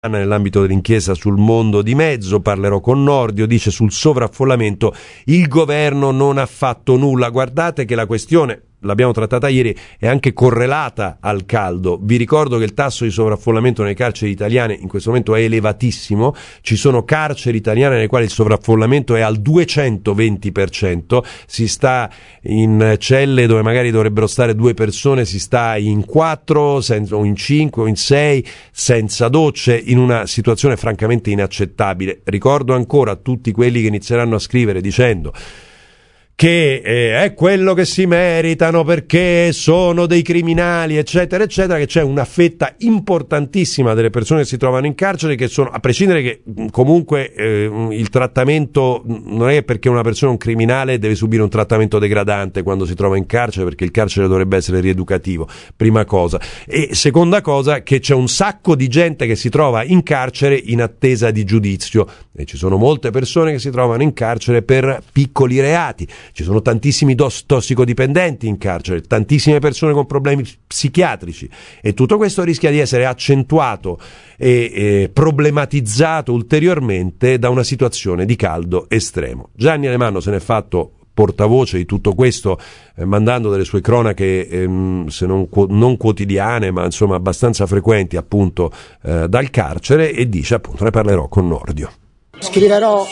nell'ambito dell'inchiesta sul mondo di mezzo. Parlerò con Nordio. Dice: sul sovraffollamento il governo non ha fatto nulla. Guardate che la questione, l'abbiamo trattata ieri, è anche correlata al caldo. Vi ricordo che il tasso di sovraffollamento nelle carceri italiane in questo momento è elevatissimo. Ci sono carceri italiane nelle quali il sovraffollamento è al 220%, si sta in celle dove magari dovrebbero stare 2 persone, si sta in 4 o in 5 o in 6 senza docce, in una situazione francamente inaccettabile. Ricordo ancora a tutti quelli che inizieranno a scrivere dicendo che è quello che si meritano perché sono dei criminali, eccetera, eccetera, che c'è una fetta importantissima delle persone che si trovano in carcere che sono, a prescindere che comunque il trattamento non è perché una persona è un criminale deve subire un trattamento degradante quando si trova in carcere, perché il carcere dovrebbe essere rieducativo, prima cosa. E seconda cosa, che c'è un sacco di gente che si trova in carcere in attesa di giudizio, e ci sono molte persone che si trovano in carcere per piccoli reati. Ci sono tantissimi tossicodipendenti in carcere, tantissime persone con problemi psichiatrici, e tutto questo rischia di essere accentuato e problematizzato ulteriormente da una situazione di caldo estremo. Gianni Alemanno se n'è fatto portavoce di tutto questo, mandando delle sue cronache se non quotidiane ma insomma abbastanza frequenti appunto dal carcere, e dice appunto: ne parlerò con Nordio. Scriverò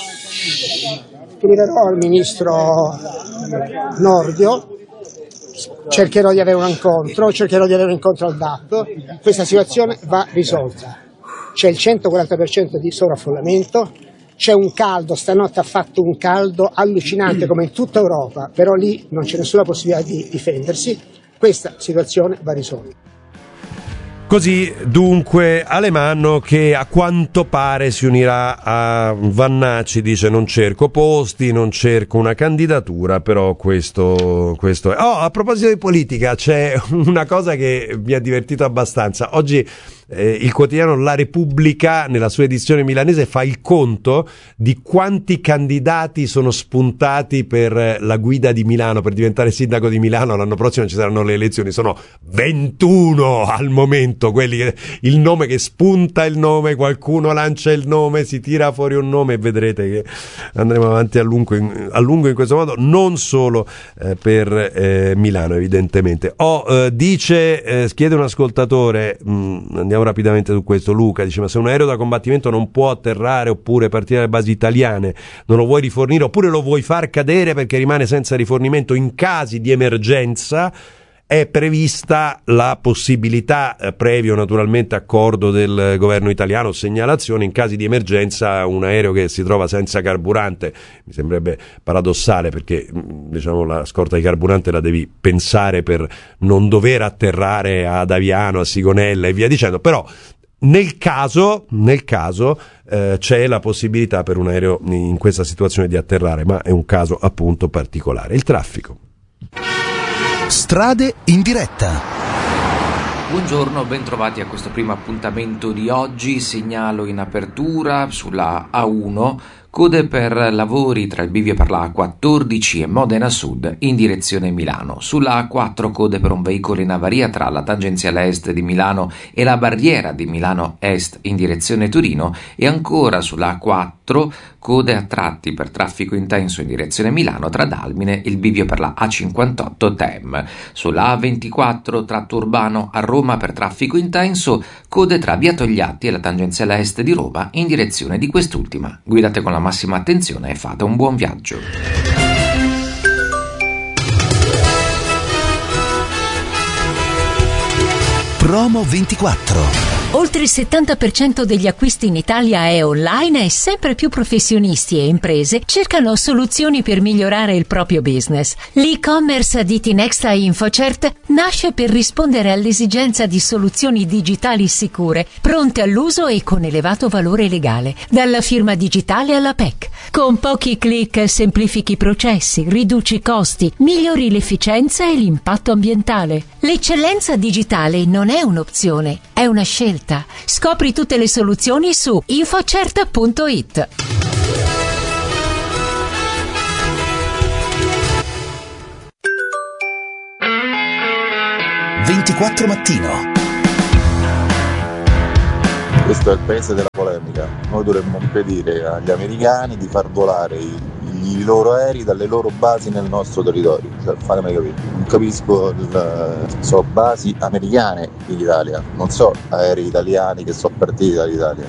al ministro Nordio, cercherò di avere un incontro al DAP. Questa situazione va risolta. C'è il 140% di sovraffollamento, c'è un caldo, stanotte ha fatto un caldo allucinante come in tutta Europa, però lì non c'è nessuna possibilità di difendersi. Questa situazione va risolta. Così dunque Alemanno, che a quanto pare si unirà a Vannacci, dice: non cerco posti, non cerco una candidatura, però questo è. A proposito di politica, c'è una cosa che mi ha divertito abbastanza. Oggi il quotidiano La Repubblica, nella sua edizione milanese, fa il conto di quanti candidati sono spuntati per la guida di Milano, per diventare sindaco di Milano. L'anno prossimo ci saranno le elezioni, sono 21 al momento, quelli che, il nome che spunta, il nome, qualcuno lancia il nome, si tira fuori un nome, e vedrete che andremo avanti a lungo in questo modo, non solo per Milano evidentemente. Chiede un ascoltatore, andiamo rapidamente su questo. Luca dice: ma se un aereo da combattimento non può atterrare oppure partire dalle basi italiane, non lo vuoi rifornire oppure lo vuoi far cadere perché rimane senza rifornimento in casi di emergenza? È prevista la possibilità, previo naturalmente accordo del governo italiano, segnalazione, in casi di emergenza un aereo che si trova senza carburante. Mi sembrerebbe paradossale, perché diciamo la scorta di carburante la devi pensare per non dover atterrare ad Aviano, a Sigonella e via dicendo, però nel caso c'è la possibilità per un aereo in questa situazione di atterrare, ma è un caso appunto particolare. Il traffico. Strade in diretta. Buongiorno, ben trovati a questo primo appuntamento di oggi. Segnalo in apertura sulla A1 code per lavori tra il bivio per la A14 e Modena Sud in direzione Milano. Sulla A4 code per un veicolo in avaria tra la tangenziale est di Milano e la barriera di Milano Est in direzione Torino, e ancora sulla A4 code a tratti per traffico intenso in direzione Milano tra Dalmine e il bivio per la A58 Tem. Sulla A24 tratto urbano a Roma per traffico intenso, code tra via Togliatti e la tangenziale est di Roma in direzione di quest'ultima. Guidate con la massima attenzione e fate un buon viaggio. Promo 24. Oltre il 70% degli acquisti in Italia è online e sempre più professionisti e imprese cercano soluzioni per migliorare il proprio business. L'e-commerce di Tinexta InfoCert nasce per rispondere all'esigenza di soluzioni digitali sicure, pronte all'uso e con elevato valore legale, dalla firma digitale alla PEC. Con pochi clic semplifichi i processi, riduci i costi, migliori l'efficienza e l'impatto ambientale. L'eccellenza digitale non è un'opzione, è una scelta. Scopri tutte le soluzioni su infocert.it. Mattino. Questo è il paese della polemica. Noi dovremmo impedire agli americani di far volare i loro aerei dalle loro basi nel nostro territorio. Cioè, fatemi capire. Non capisco, so basi americane in Italia, non so aerei italiani che sono partiti dall'Italia.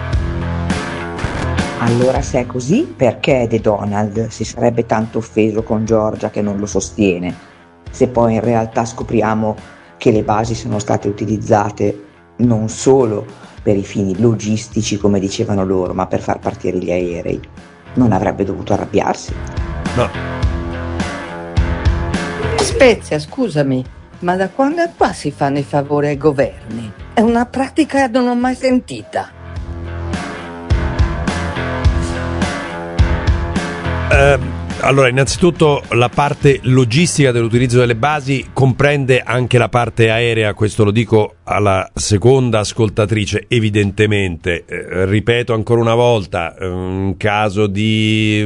Allora, se è così, perché De Donald si sarebbe tanto offeso con Giorgia che non lo sostiene, se poi in realtà scopriamo che le basi sono state utilizzate non solo per i fini logistici come dicevano loro, ma per far partire gli aerei? Non avrebbe dovuto arrabbiarsi? No. Spezia, scusami, ma da quando qua si fanno i favori ai governi? È una pratica che non ho mai sentita. Allora, innanzitutto la parte logistica dell'utilizzo delle basi comprende anche la parte aerea, questo lo dico alla seconda ascoltatrice, evidentemente. Ripeto ancora una volta, in caso di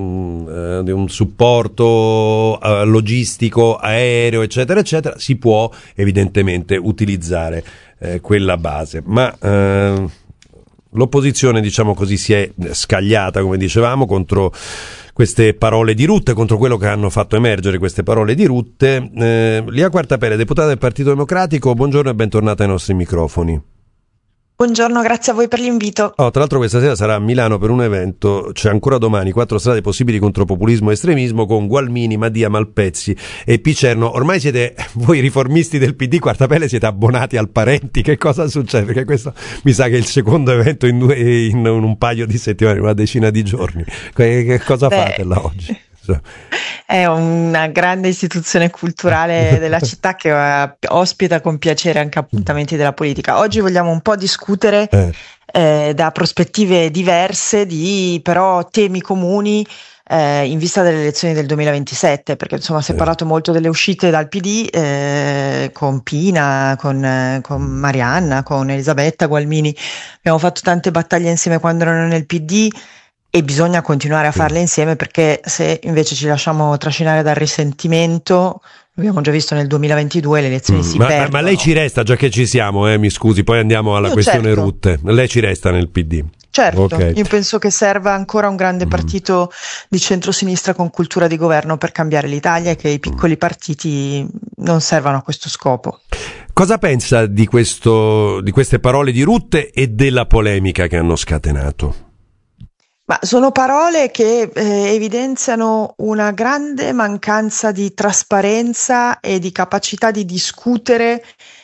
un supporto logistico aereo, eccetera, eccetera, si può evidentemente utilizzare quella base, ma l'opposizione, diciamo così, si è scagliata, come dicevamo, contro queste parole di Rutte, contro quello che hanno fatto emergere queste parole di Rutte. Lia Quartapelle, deputata del Partito Democratico, buongiorno e bentornata ai nostri microfoni. Buongiorno, grazie a voi per l'invito. Tra l'altro questa sera sarà a Milano per un evento, c'è ancora domani 4 strade possibili contro populismo e estremismo, con Gualmini, Madia, Malpezzi e Picerno. Ormai siete, voi riformisti del PD, Quartapelle, siete abbonati al Parenti, che cosa succede? Perché questo mi sa che è il secondo evento in un paio di settimane, una decina di giorni. Che cosa fate là oggi? È una grande istituzione culturale della città che ospita con piacere anche appuntamenti della politica. Oggi vogliamo un po' discutere da prospettive diverse di però temi comuni in vista delle elezioni del 2027, perché insomma si è parlato molto delle uscite dal PD con Pina, con Marianna, con Elisabetta Gualmini. Abbiamo fatto tante battaglie insieme quando erano nel PD e bisogna continuare a farle insieme, perché se invece ci lasciamo trascinare dal risentimento, abbiamo già visto nel 2022, le elezioni si perdono. Ma lei ci resta, già che ci siamo, mi scusi, poi andiamo alla questione certo. Rutte. Lei ci resta nel PD? Certo, Okay. Io penso che serva ancora un grande partito di centrosinistra con cultura di governo per cambiare l'Italia e che i piccoli partiti non servano a questo scopo. Cosa pensa di queste parole di Rutte e della polemica che hanno scatenato? Ma sono parole che evidenziano una grande mancanza di trasparenza e di capacità di discutere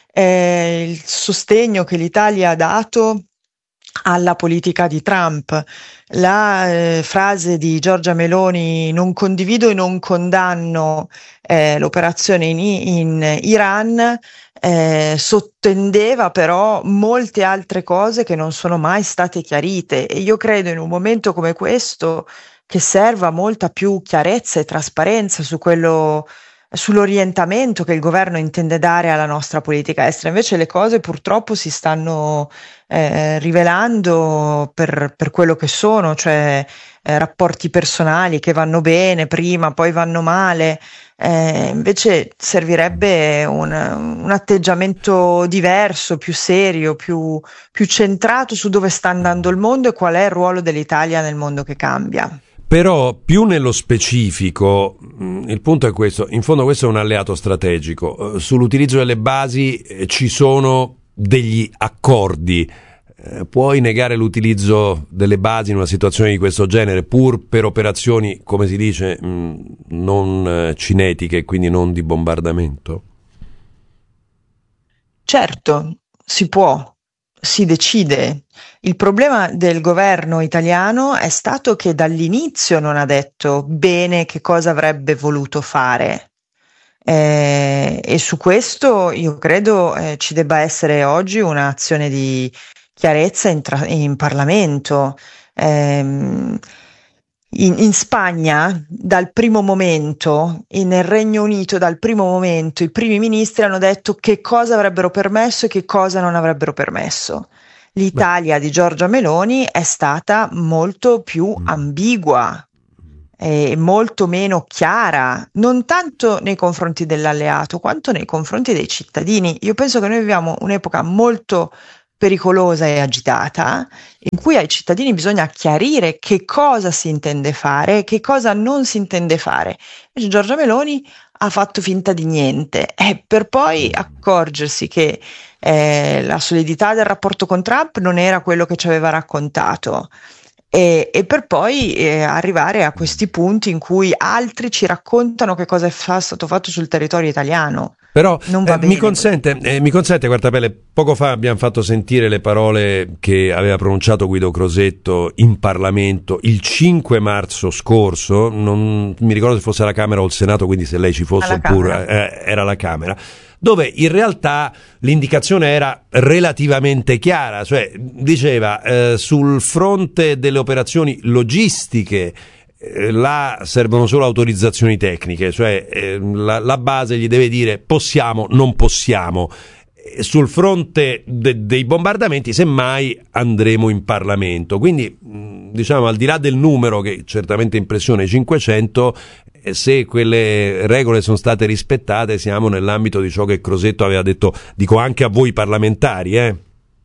il sostegno che l'Italia ha dato alla politica di Trump. La frase di Giorgia Meloni, non condivido e non condanno l'operazione in Iran, sottendeva però molte altre cose che non sono mai state chiarite, e io credo in un momento come questo che serva molta più chiarezza e trasparenza sull'orientamento che il governo intende dare alla nostra politica estera. Invece le cose purtroppo si stanno rivelando per quello che sono, cioè rapporti personali che vanno bene prima, poi vanno male. Invece servirebbe un atteggiamento diverso, più serio, più centrato su dove sta andando il mondo e qual è il ruolo dell'Italia nel mondo che cambia. Però più nello specifico, il punto è questo, in fondo questo è un alleato strategico, sull'utilizzo delle basi ci sono degli accordi, puoi negare l'utilizzo delle basi in una situazione di questo genere pur per operazioni, come si dice, non cinetiche, quindi non di bombardamento? Certo, si può. Si decide. Il problema del governo italiano è stato che dall'inizio non ha detto bene che cosa avrebbe voluto fare, e su questo io credo ci debba essere oggi un'azione di chiarezza in Parlamento. In Spagna dal primo momento, nel Regno Unito dal primo momento, i primi ministri hanno detto che cosa avrebbero permesso e che cosa non avrebbero permesso. L'Italia di Giorgia Meloni è stata molto più ambigua e molto meno chiara, non tanto nei confronti dell'alleato quanto nei confronti dei cittadini. Io penso che noi viviamo un'epoca molto pericolosa e agitata, in cui ai cittadini bisogna chiarire che cosa si intende fare e che cosa non si intende fare. Invece Giorgia Meloni ha fatto finta di niente, per poi accorgersi che la solidità del rapporto con Trump non era quello che ci aveva raccontato. E per poi arrivare a questi punti in cui altri ci raccontano che cosa è stato fatto sul territorio italiano. Però non va bene. mi consente Quartapelle, poco fa abbiamo fatto sentire le parole che aveva pronunciato Guido Crosetto in Parlamento il 5 marzo scorso, non mi ricordo se fosse la Camera o il Senato, quindi se lei ci fosse oppure era la Camera, dove in realtà l'indicazione era relativamente chiara, cioè diceva sul fronte delle operazioni logistiche là servono solo autorizzazioni tecniche, cioè la base gli deve dire possiamo, non possiamo. Sul fronte dei bombardamenti semmai andremo in Parlamento, quindi diciamo al di là del numero che certamente impressiona i 500, se quelle regole sono state rispettate siamo nell'ambito di ciò che Crosetto aveva detto, dico anche a voi parlamentari.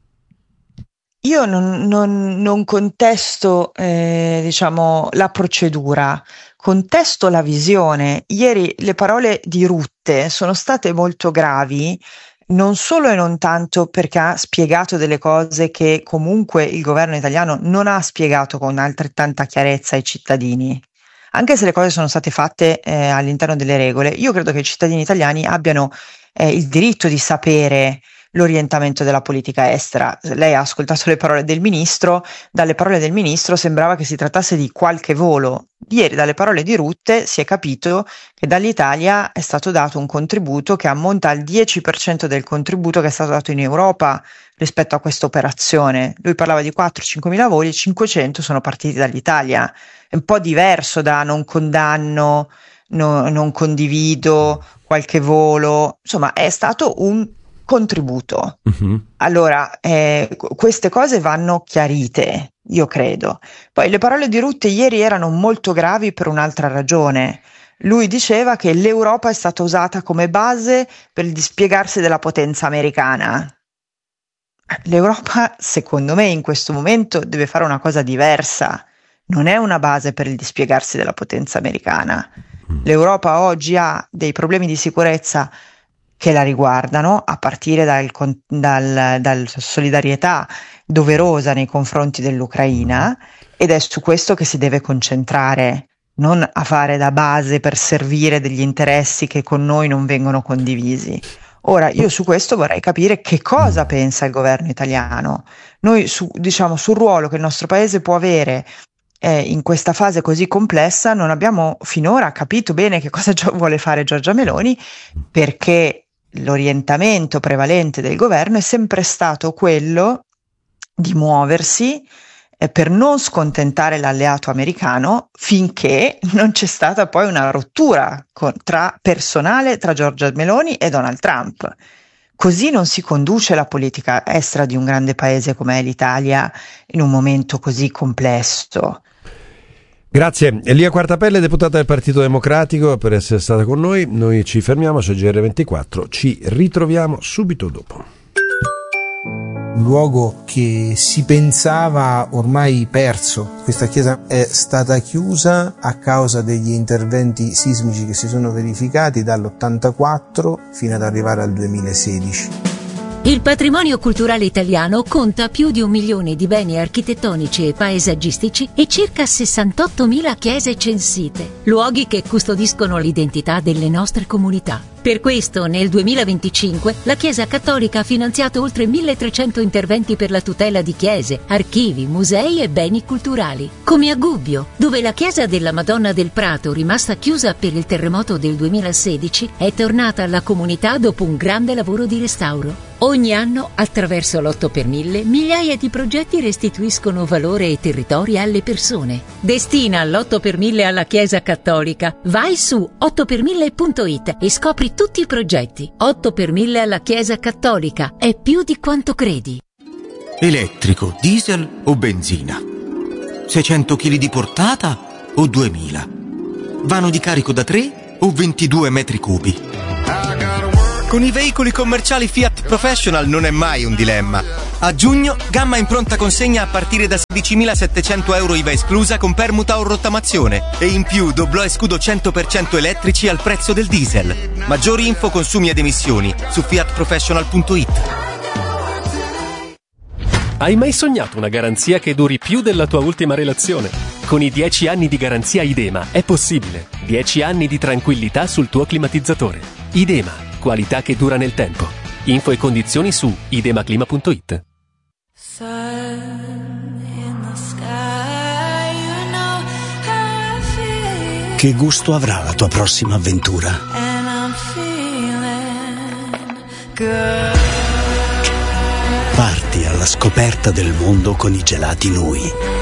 Io non contesto diciamo la procedura, contesto la visione. Ieri le parole di Rutte sono state molto gravi, non solo e non tanto perché ha spiegato delle cose che comunque il governo italiano non ha spiegato con altrettanta chiarezza ai cittadini. Anche se le cose sono state fatte all'interno delle regole, io credo che i cittadini italiani abbiano il diritto di sapere l'orientamento della politica estera. Lei ha ascoltato le parole del ministro, dalle parole del ministro sembrava che si trattasse di qualche volo. Ieri dalle parole di Rutte si è capito che dall'Italia è stato dato un contributo che ammonta al 10% del contributo che è stato dato in Europa rispetto a questa operazione. Lui parlava di 4-5 mila voli, 500 sono partiti dall'Italia. È un po' diverso da non condanno, non condivido qualche volo, insomma è stato un contributo. Allora queste cose vanno chiarite, io credo. Poi le parole di Rutte ieri erano molto gravi per un'altra ragione. Lui diceva che l'Europa è stata usata come base per il dispiegarsi della potenza americana. L'Europa, secondo me, in questo momento deve fare una cosa diversa. Non è una base per il dispiegarsi della potenza americana. L'Europa oggi ha dei problemi di sicurezza che la riguardano, a partire dal solidarietà doverosa nei confronti dell'Ucraina, ed è su questo che si deve concentrare, non a fare da base per servire degli interessi che con noi non vengono condivisi. Ora, io su questo vorrei capire che cosa pensa il governo italiano. Noi sul ruolo che il nostro paese può avere in questa fase così complessa non abbiamo finora capito bene che cosa vuole fare Giorgia Meloni, perché l'orientamento prevalente del governo è sempre stato quello di muoversi per non scontentare l'alleato americano finché non c'è stata poi una rottura personale tra Giorgia Meloni e Donald Trump. Così non si conduce la politica estera di un grande paese come è l'Italia in un momento così complesso. Grazie. Elia Quartapelle, deputata del Partito Democratico, per essere stata con noi. Noi ci fermiamo su GR24, ci ritroviamo subito dopo. Un luogo che si pensava ormai perso. Questa chiesa è stata chiusa a causa degli interventi sismici che si sono verificati dall'84 fino ad arrivare al 2016. Il patrimonio culturale italiano conta più di 1 milione di beni architettonici e paesaggistici e circa 68.000 chiese censite, luoghi che custodiscono l'identità delle nostre comunità. Per questo, nel 2025, la Chiesa Cattolica ha finanziato oltre 1.300 interventi per la tutela di chiese, archivi, musei e beni culturali. Come a Gubbio, dove la Chiesa della Madonna del Prato, rimasta chiusa per il terremoto del 2016, è tornata alla comunità dopo un grande lavoro di restauro. Ogni anno, attraverso l'8 per 1000, migliaia di progetti restituiscono valore e territori alle persone. Destina l'8 per 1000 alla Chiesa Cattolica. Vai su 8per1000.it e scopri tutti i progetti. 8 per 1000 alla Chiesa Cattolica. È più di quanto credi. Elettrico, diesel o benzina? 600 kg di portata o 2000? Vano di carico da 3 o 22 metri cubi? Con i veicoli commerciali Fiat Professional non è mai un dilemma. A giugno, gamma in pronta consegna a partire da 16.700 euro IVA esclusa con permuta o rottamazione. E in più doblò e scudo 100% elettrici al prezzo del diesel. Maggiori info, consumi ed emissioni su fiatprofessional.it. Hai mai sognato una garanzia che duri più della tua ultima relazione? Con i 10 anni di garanzia Idema è possibile. 10 anni di tranquillità sul tuo climatizzatore. Idema, qualità che dura nel tempo. Info e condizioni su idemaclima.it. Che gusto avrà la tua prossima avventura? Parti alla scoperta del mondo con i gelati Nui.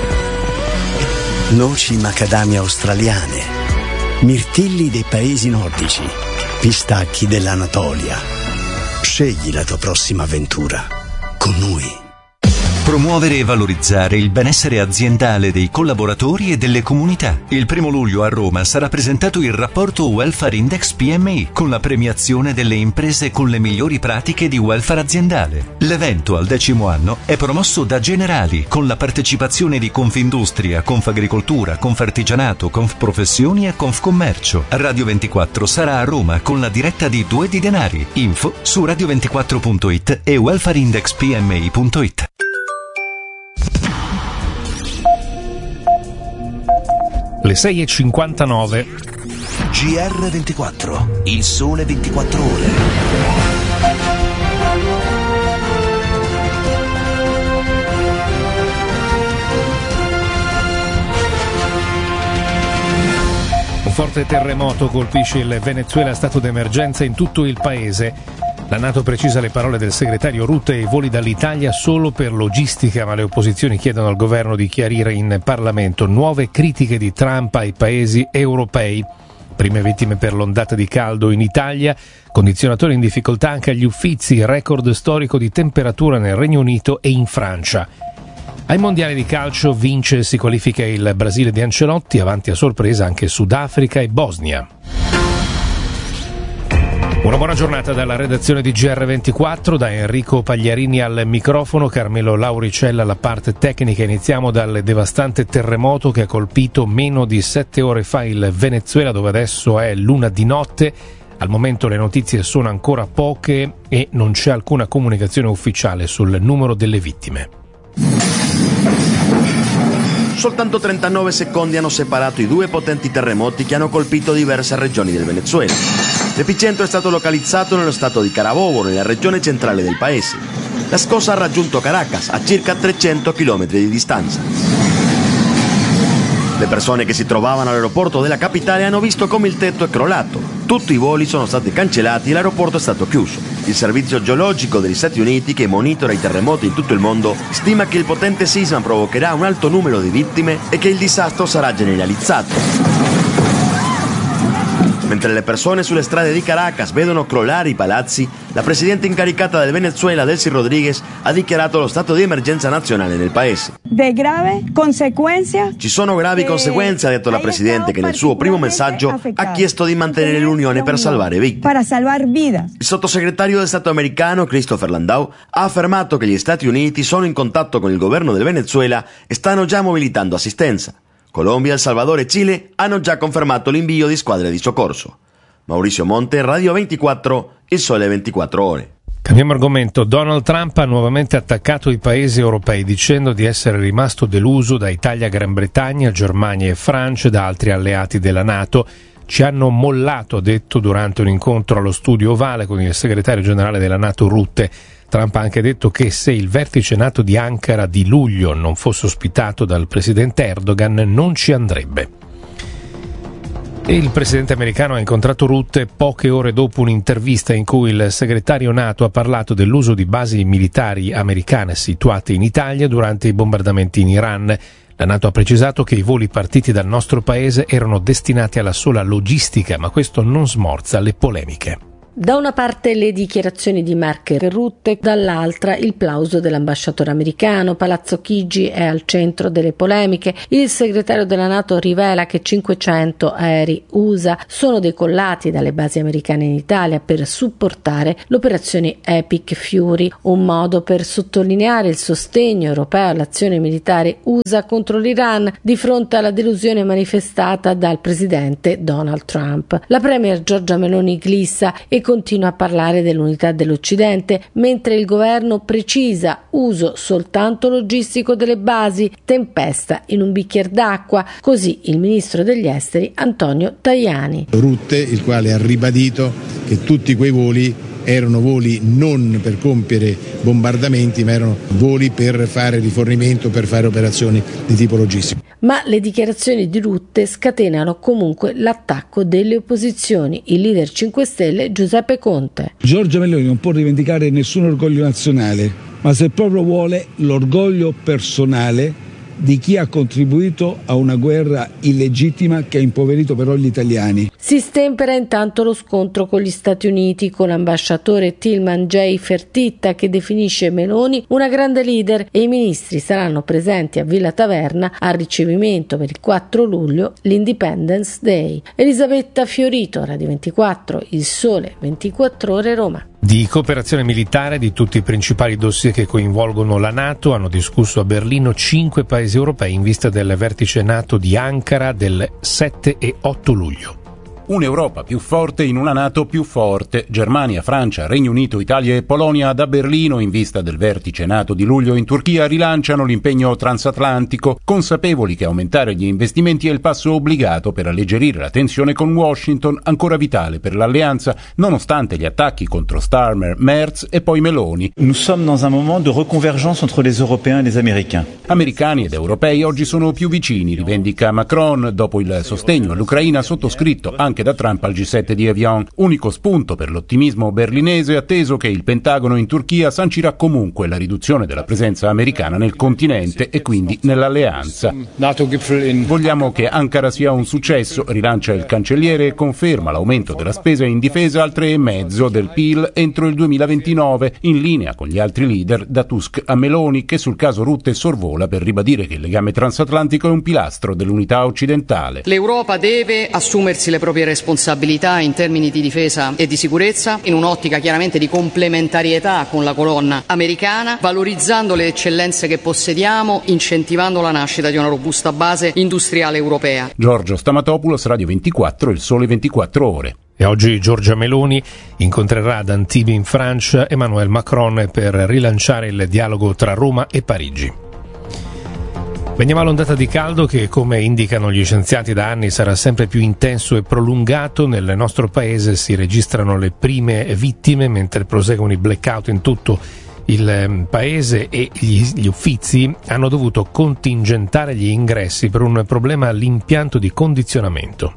Noci macadamia australiane, mirtilli dei paesi nordici, pistacchi dell'Anatolia. Scegli la tua prossima avventura con Nui. Promuovere e valorizzare il benessere aziendale dei collaboratori e delle comunità. Il 1 luglio a Roma sarà presentato il rapporto Welfare Index PMI con la premiazione delle imprese con le migliori pratiche di welfare aziendale. L'evento al 10° anno è promosso da Generali con la partecipazione di Confindustria, Confagricoltura, Confartigianato, Confprofessioni e Confcommercio. Radio 24 sarà a Roma con la diretta di Due di Denari. Info su radio24.it e welfareindexpmi.it. Le 6:59. GR24, il sole 24 ore. Un forte terremoto colpisce il Venezuela, stato d'emergenza in tutto il paese. La NATO precisa le parole del segretario Rutte e i voli dall'Italia solo per logistica, ma le opposizioni chiedono al governo di chiarire in Parlamento nuove critiche di Trump ai paesi europei. Prime vittime per l'ondata di caldo in Italia, condizionatori in difficoltà anche agli Uffizi, record storico di temperatura nel Regno Unito e in Francia. Ai mondiali di calcio vince e si qualifica il Brasile di Ancelotti, avanti a sorpresa anche Sudafrica e Bosnia. Una buona giornata dalla redazione di GR24, da Enrico Pagliarini al microfono, Carmelo Lauricella alla parte tecnica. Iniziamo dal devastante terremoto che ha colpito meno di 7 ore fa il Venezuela, dove adesso è l'1 di notte. Al momento le notizie sono ancora poche e non c'è alcuna comunicazione ufficiale sul numero delle vittime. Soltanto 39 secondi hanno separato i due potenti terremoti che hanno colpito diverse regioni del Venezuela. L'epicentro è stato localizzato nello stato di Carabobo, nella regione centrale del paese. La scossa ha raggiunto Caracas, a circa 300 km di distanza. Le persone che si trovavano all'aeroporto della capitale hanno visto come il tetto è crollato. Tutti i voli sono stati cancellati e l'aeroporto è stato chiuso. Il servizio geologico degli Stati Uniti, che monitora i terremoti in tutto il mondo, stima che il potente sisma provocherà un alto numero di vittime e che il disastro sarà generalizzato. Mentre le persone sulle strade di Caracas vedono crollare i palazzi, la presidente incaricata del Venezuela, Delcy Rodríguez, ha dichiarato lo stato di emergenza nazionale nel paese. Ci sono gravi conseguenze, ha detto la presidente, che nel suo primo messaggio ha chiesto di mantenere l'unione per salvare vittime. Il sottosegretario di Stato americano, Christopher Landau, ha affermato che gli Stati Uniti sono in contatto con il governo del Venezuela e stanno già mobilitando assistenza. Colombia, El Salvador e Cile hanno già confermato l'invio di squadre di soccorso. Maurizio Monte, Radio 24, il sole 24 ore. Cambiamo argomento. Donald Trump ha nuovamente attaccato i paesi europei dicendo di essere rimasto deluso da Italia, Gran Bretagna, Germania e Francia e da altri alleati della NATO. Ci hanno mollato, ha detto durante un incontro allo Studio Ovale con il segretario generale della NATO Rutte. Trump ha anche detto che se il vertice NATO di Ankara di luglio non fosse ospitato dal presidente Erdogan non ci andrebbe. E il presidente americano ha incontrato Rutte poche ore dopo un'intervista in cui il segretario NATO ha parlato dell'uso di basi militari americane situate in Italia durante i bombardamenti in Iran. La NATO ha precisato che i voli partiti dal nostro paese erano destinati alla sola logistica, ma questo non smorza le polemiche. Da una parte le dichiarazioni di Mark Rutte, dall'altra il plauso dell'ambasciatore americano. Palazzo Chigi è al centro delle polemiche. Il segretario della NATO rivela che 500 aerei USA sono decollati dalle basi americane in Italia per supportare l'operazione Epic Fury, un modo per sottolineare il sostegno europeo all'azione militare USA contro l'Iran di fronte alla delusione manifestata dal presidente Donald Trump. La premier Giorgia Meloni glissa e continua a parlare dell'unità dell'Occidente, mentre il governo precisa uso soltanto logistico delle basi, tempesta in un bicchiere d'acqua, così il ministro degli esteri Antonio Tajani. Rutte, il quale ha ribadito che tutti quei voli erano voli non per compiere bombardamenti, ma erano voli per fare rifornimento, per fare operazioni di tipo logistico. Ma le dichiarazioni di Rutte scatenano comunque l'attacco delle opposizioni. Il leader 5 Stelle Giuseppe Conte. Giorgia Meloni non può rivendicare nessun orgoglio nazionale, ma se proprio vuole l'orgoglio personale di chi ha contribuito a una guerra illegittima che ha impoverito però gli italiani. Si stempera intanto lo scontro con gli Stati Uniti, con l'ambasciatore Tilman J. Fertitta che definisce Meloni una grande leader, e i ministri saranno presenti a Villa Taverna al ricevimento per il 4 luglio, l'Independence Day. Elisabetta Fiorito, Radio 24, Il Sole 24 Ore, Roma. Di cooperazione militare di tutti i principali dossier che coinvolgono la NATO hanno discusso a Berlino 5 paesi europei in vista del vertice NATO di Ankara del 7 e 8 luglio. Un'Europa più forte in una NATO più forte. Germania, Francia, Regno Unito, Italia e Polonia da Berlino in vista del vertice NATO di luglio in Turchia rilanciano l'impegno transatlantico, consapevoli che aumentare gli investimenti è il passo obbligato per alleggerire la tensione con Washington, ancora vitale per l'alleanza nonostante gli attacchi contro Starmer, Merz e poi Meloni. Nous sommes dans un moment de reconvergence entre les Européens et les Américains. Americani ed europei oggi sono più vicini, rivendica Macron dopo il sostegno all'Ucraina sottoscritto anche da Trump al G7 di Evian. Unico spunto per l'ottimismo berlinese, atteso che il Pentagono in Turchia sancirà comunque la riduzione della presenza americana nel continente e quindi nell'alleanza. Vogliamo che Ankara sia un successo, rilancia il cancelliere e conferma l'aumento della spesa in difesa al 3,5% del PIL entro il 2029, in linea con gli altri leader da Tusk a Meloni, che sul caso Rutte sorvola per ribadire che il legame transatlantico è un pilastro dell'unità occidentale. L'Europa deve assumersi le proprie responsabilità in termini di difesa e di sicurezza, in un'ottica chiaramente di complementarietà con la colonna americana, valorizzando le eccellenze che possediamo, incentivando la nascita di una robusta base industriale europea. Giorgio Stamatopoulos, Radio 24, Il Sole 24 Ore. E oggi Giorgia Meloni incontrerà ad Antibes in Francia Emmanuel Macron per rilanciare il dialogo tra Roma e Parigi. Veniamo all'ondata di caldo che, come indicano gli scienziati da anni, sarà sempre più intenso e prolungato. Nel nostro paese si registrano le prime vittime mentre proseguono i blackout in tutto il paese e gli Uffizi hanno dovuto contingentare gli ingressi per un problema all'impianto di condizionamento.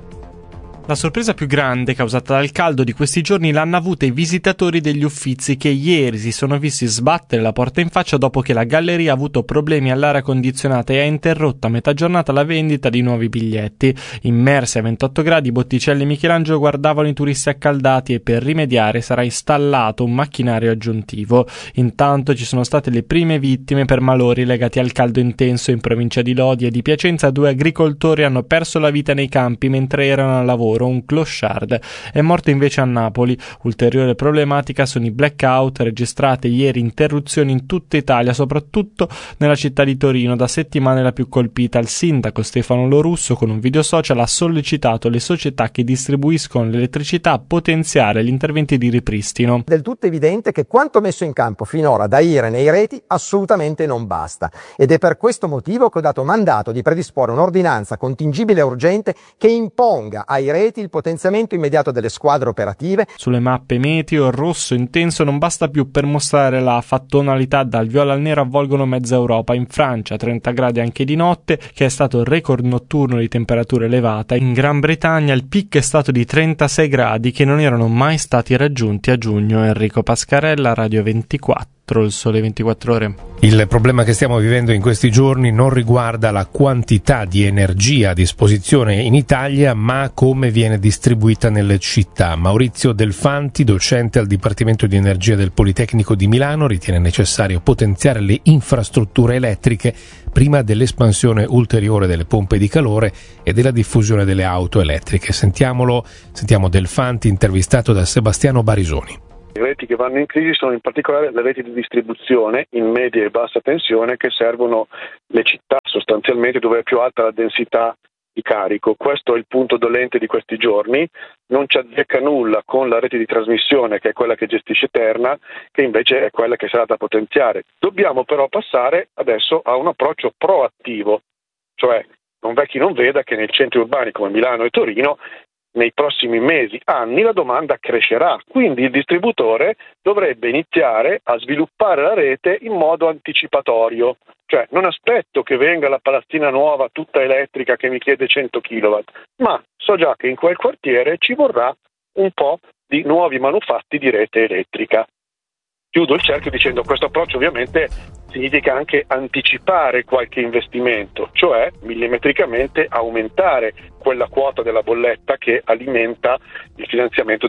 La sorpresa più grande causata dal caldo di questi giorni l'hanno avuta i visitatori degli Uffizi, che ieri si sono visti sbattere la porta in faccia dopo che la galleria ha avuto problemi all'aria condizionata e ha interrotto a metà giornata la vendita di nuovi biglietti. Immersi a 28 gradi, Botticelli e Michelangelo guardavano i turisti accaldati e per rimediare sarà installato un macchinario aggiuntivo. Intanto ci sono state le prime vittime per malori legati al caldo intenso in provincia di Lodi e di Piacenza. 2 agricoltori hanno perso la vita nei campi mentre erano al lavoro. Un clochard è morto invece a Napoli. Ulteriore problematica sono i blackout registrate ieri, interruzioni in tutta Italia, soprattutto nella città di Torino, da settimane la più colpita. Il sindaco Stefano Lorusso con un video social ha sollecitato le società che distribuiscono l'elettricità a potenziare gli interventi di ripristino. Del tutto evidente che quanto messo in campo finora da Iren e i reti assolutamente non basta, ed è per questo motivo che ho dato mandato di predisporre un'ordinanza contingibile e urgente che imponga ai reti il potenziamento immediato delle squadre operative. Sulle mappe meteo il rosso intenso non basta più per mostrare la fattonalità. Dal viola al nero avvolgono mezza Europa. In Francia 30 gradi anche di notte, che è stato il record notturno di temperatura elevata. In Gran Bretagna il picco è stato di 36 gradi che non erano mai stati raggiunti a giugno. Enrico Pascarella, Radio 24. 24, il Sole 24 Ore. Il problema che stiamo vivendo in questi giorni non riguarda la quantità di energia a disposizione in Italia, ma come viene distribuita nelle città. Maurizio Delfanti, docente al Dipartimento di Energia del Politecnico di Milano, ritiene necessario potenziare le infrastrutture elettriche prima dell'espansione ulteriore delle pompe di calore e della diffusione delle auto elettriche. Sentiamo Delfanti intervistato da Sebastiano Barisoni. Le reti che vanno in crisi sono in particolare le reti di distribuzione in media e bassa tensione che servono le città sostanzialmente dove è più alta la densità di carico. Questo è il punto dolente di questi giorni, non ci azzecca nulla con la rete di trasmissione che è quella che gestisce Terna, che invece è quella che sarà da potenziare. Dobbiamo però passare adesso a un approccio proattivo, cioè non v'è chi non veda che nei centri urbani come Milano e Torino nei prossimi mesi, anni, la domanda crescerà, quindi il distributore dovrebbe iniziare a sviluppare la rete in modo anticipatorio, cioè non aspetto che venga la palazzina nuova tutta elettrica che mi chiede 100 kW, ma so già che in quel quartiere ci vorrà un po' di nuovi manufatti di rete elettrica. Chiudo il cerchio dicendo questo approccio ovviamente significa anche anticipare qualche investimento, cioè millimetricamente aumentare quella quota della bolletta che alimenta il finanziamento.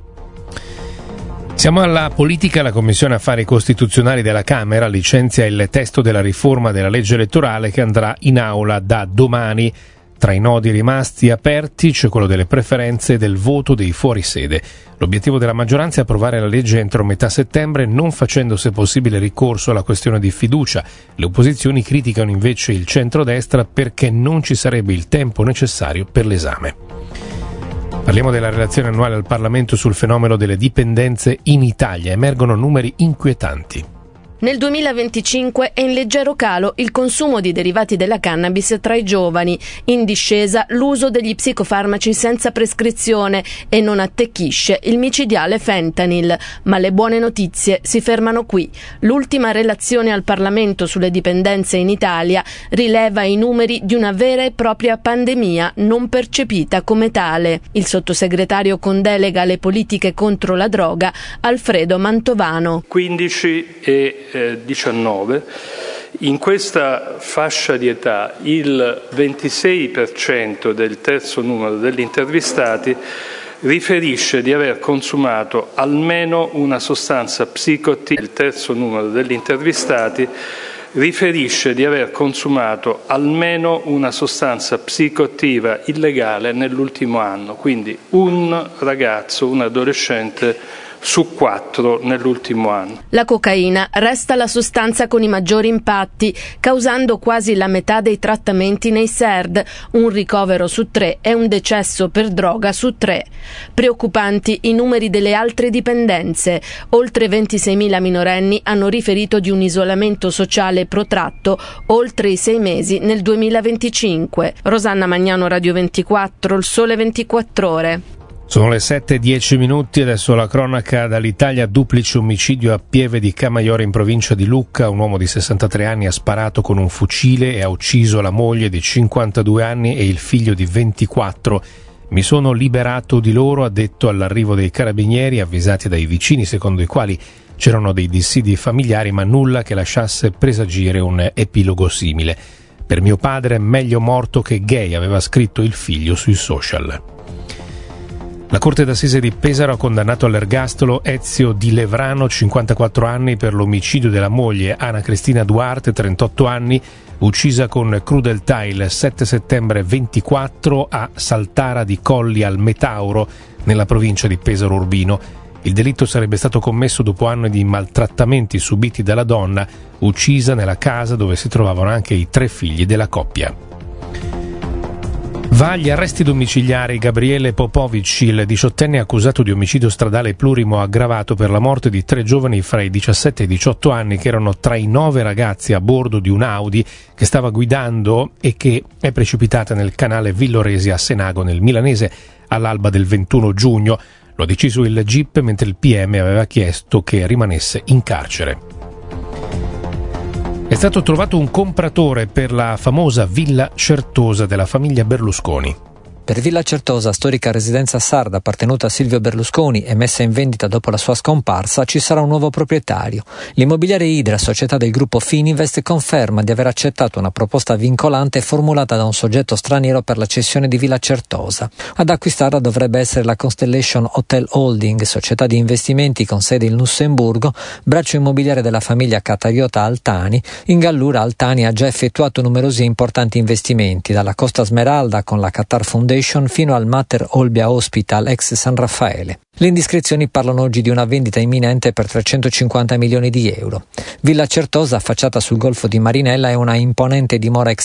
Siamo alla politica. La Commissione Affari Costituzionali della Camera licenzia il testo della riforma della legge elettorale che andrà in aula da domani. Tra i nodi rimasti aperti c'è quello delle preferenze e del voto dei fuorisede. L'obiettivo della maggioranza è approvare la legge entro metà settembre, non facendo se possibile ricorso alla questione di fiducia. Le opposizioni criticano invece il centrodestra perché non ci sarebbe il tempo necessario per l'esame. Parliamo della relazione annuale al Parlamento sul fenomeno delle dipendenze in Italia. Emergono numeri inquietanti. Nel 2025 è in leggero calo il consumo di derivati della cannabis tra i giovani, in discesa l'uso degli psicofarmaci senza prescrizione e non attecchisce il micidiale fentanyl. Ma le buone notizie si fermano qui. L'ultima relazione al Parlamento sulle dipendenze in Italia rileva i numeri di una vera e propria pandemia non percepita come tale. Il sottosegretario con delega alle politiche contro la droga, Alfredo Mantovano. 15 e 19. In questa fascia di età il 26% del terzo numero degli intervistati riferisce di aver consumato almeno una sostanza psicoattiva. Il terzo numero degli intervistati riferisce di aver consumato almeno una sostanza psicoattiva illegale nell'ultimo anno, quindi un ragazzo, un adolescente su 4 nell'ultimo anno. La cocaina resta la sostanza con i maggiori impatti, causando quasi la metà dei trattamenti nei SERD, un ricovero su 3 e un decesso per droga su 3. Preoccupanti i numeri delle altre dipendenze. Oltre 26.000 minorenni hanno riferito di un isolamento sociale protratto oltre i 6 mesi nel 2025. Rosanna Magnano, Radio 24, Il Sole 24 Ore. Sono le 7:10, adesso la cronaca dall'Italia. Duplice omicidio a Pieve di Camaiore in provincia di Lucca. Un uomo di 63 anni ha sparato con un fucile e ha ucciso la moglie di 52 anni e il figlio di 24. Mi sono liberato di loro, ha detto all'arrivo dei carabinieri, avvisati dai vicini secondo i quali c'erano dei dissidi familiari ma nulla che lasciasse presagire un epilogo simile. Per mio padre meglio morto che gay, aveva scritto il figlio sui social. La Corte d'Assise di Pesaro ha condannato all'ergastolo Ezio Di Levrano, 54 anni, per l'omicidio della moglie Ana Cristina Duarte, 38 anni, uccisa con crudeltà il 7 settembre 24 a Saltara di Colli al Metauro, nella provincia di Pesaro Urbino. Il delitto sarebbe stato commesso dopo anni di maltrattamenti subiti dalla donna, uccisa nella casa dove si trovavano anche i 3 figli della coppia. Va agli arresti domiciliari Gabriele Popovic, il 18enne accusato di omicidio stradale plurimo aggravato per la morte di 3 giovani fra i 17 e i 18 anni che erano tra i 9 ragazzi a bordo di un Audi che stava guidando e che è precipitata nel canale Villoresi a Senago nel Milanese all'alba del 21 giugno. Lo ha deciso il GIP mentre il PM aveva chiesto che rimanesse in carcere. È stato trovato un compratore per la famosa Villa Certosa della famiglia Berlusconi. Per Villa Certosa, storica residenza sarda appartenuta a Silvio Berlusconi e messa in vendita dopo la sua scomparsa, ci sarà un nuovo proprietario. L'immobiliare Idra, società del gruppo Fininvest, conferma di aver accettato una proposta vincolante formulata da un soggetto straniero per la cessione di Villa Certosa. Ad acquistarla dovrebbe essere la Constellation Hotel Holding, società di investimenti con sede in Lussemburgo, braccio immobiliare della famiglia qatariota Altani. In Gallura Altani ha già effettuato numerosi importanti investimenti, dalla Costa Smeralda con la Qatar Foundation fino al Mater Olbia Hospital ex San Raffaele. Le indiscrezioni parlano oggi di una vendita imminente per 350 milioni di euro. Villa Certosa, affacciata sul golfo di Marinella, è una imponente dimora